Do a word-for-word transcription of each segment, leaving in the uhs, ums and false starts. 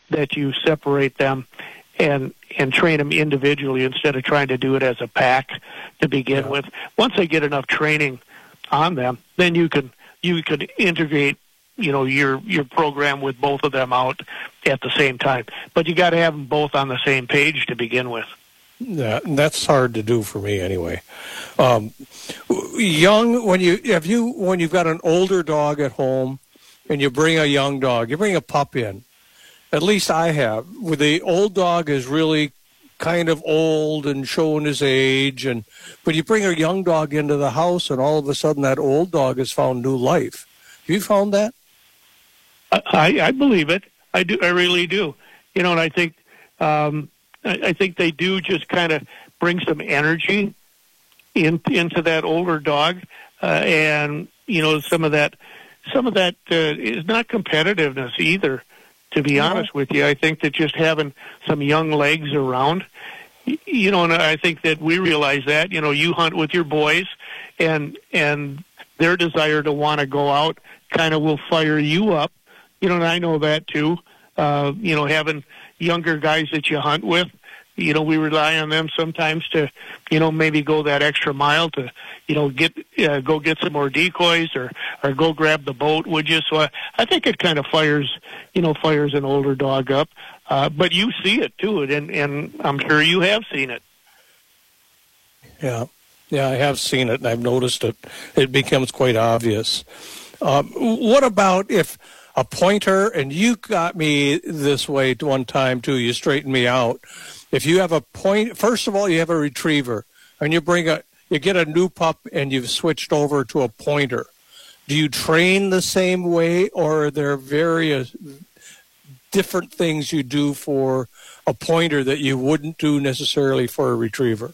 that you separate them and and train them individually instead of trying to do it as a pack to begin Yeah. with. Once they get enough training on them, then you can you could integrate, you know, your your program with both of them out at the same time. But you got to have them both on the same page to begin with. Yeah, that's hard to do for me anyway. Um, young, when you have you when you've got an older dog at home, and you bring a young dog, you bring a pup in. At least I have. Where the old dog is really kind of old and showing his age, and but you bring a young dog into the house, and all of a sudden that old dog has found new life. Have you found that? I, I believe it. I do. I really do. You know, and I think um, I, I think they do just kind of bring some energy in, into that older dog, uh, and you know, some of that some of that uh, is not competitiveness either. To be No. honest with you, I think that just having some young legs around, y- you know, and I think that we realize that. You know, you hunt with your boys, and and their desire to want to go out kind of will fire you up. You know, and I know that too. Uh, you know, having younger guys that you hunt with, you know, we rely on them sometimes to, you know, maybe go that extra mile to, you know, get uh, go get some more decoys or or go grab the boat, would you? So I, I think it kind of fires, you know, fires an older dog up. Uh, but you see it too, and and I'm sure you have seen it. Yeah, yeah, I have seen it, and I've noticed it. It becomes quite obvious. Um, what about if a pointer, and you got me this way one time too, you straightened me out. If you have a point, first of all, you have a retriever, and you bring a, you get a new pup, and you've switched over to a pointer. Do you train the same way, or are there various different things you do for a pointer that you wouldn't do necessarily for a retriever?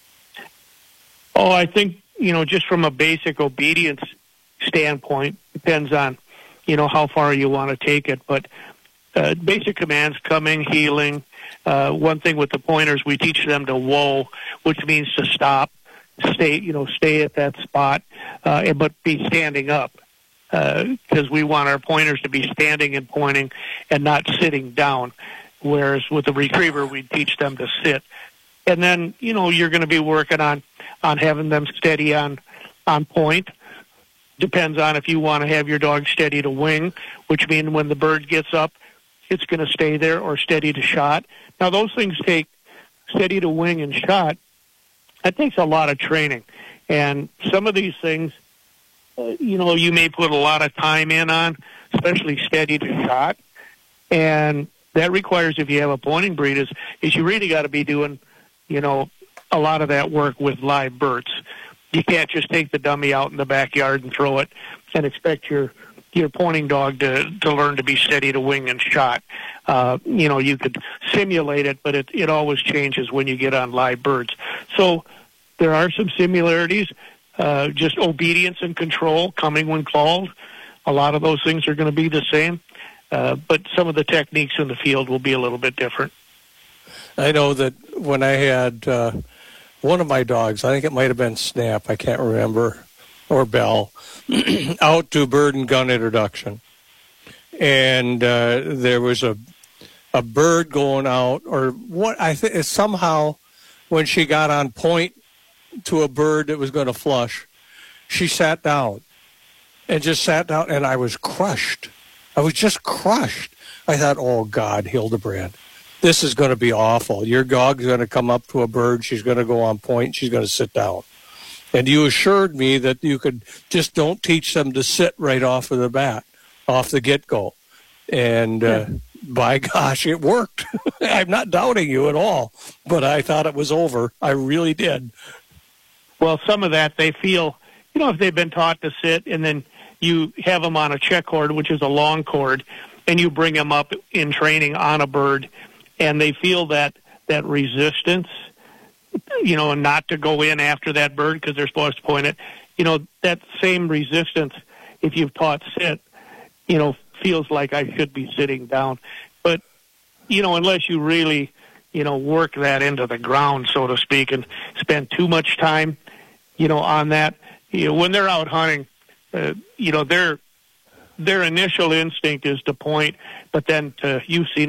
Oh, I think, you know, just from a basic obedience standpoint, depends on, you know, how far you want to take it. But uh, basic commands, coming, heeling. Uh, one thing with the pointers, we teach them to whoa, which means to stop, stay, you know, stay at that spot, uh, and- but be standing up. Because we want our pointers to be standing and pointing and not sitting down. Whereas with the retriever, we teach them to sit. And then, you know, you're going to be working on, on having them steady on, on point. Depends on if you want to have your dog steady to wing, which means when the bird gets up, it's going to stay there, or steady to shot. Now, those things take steady to wing and shot. That takes a lot of training. And some of these things, uh, you know, you may put a lot of time in on, especially steady to shot. And that requires, if you have a pointing breed, is, is you really got to be doing, you know, a lot of that work with live birds. You can't just take the dummy out in the backyard and throw it and expect your your pointing dog to, to learn to be steady to wing and shot. Uh, you know, you could simulate it, but it, it always changes when you get on live birds. So there are some similarities, uh, just obedience and control, coming when called. A lot of those things are going to be the same, uh, but some of the techniques in the field will be a little bit different. I know that when I had uh, one of my dogs, I think it might have been Snap, I can't remember, or Bell, out to bird and gun introduction. And uh, there was a a bird going out, or what I think somehow when she got on point to a bird that was going to flush, she sat down and just sat down, and I was crushed. I was just crushed. I thought, oh, God, Hildebrand, this is going to be awful. Your dog's going to come up to a bird. She's going to go on point. She's going to sit down. And you assured me that you could just don't teach them to sit right off of the bat, off the get-go. And uh, by gosh, it worked. I'm not doubting you at all, but I thought it was over. I really did. Well, some of that they feel, you know, if they've been taught to sit and then you have them on a check cord, which is a long cord, and you bring them up in training on a bird, and they feel that, that resistance, you know, and not to go in after that bird because they're supposed to point it, you know, that same resistance, if you've taught sit, you know, feels like I should be sitting down. But, you know, unless you really, you know, work that into the ground, so to speak, and spend too much time, you know, on that, you know, when they're out hunting, uh, you know, their their initial instinct is to point, but then to, you've seen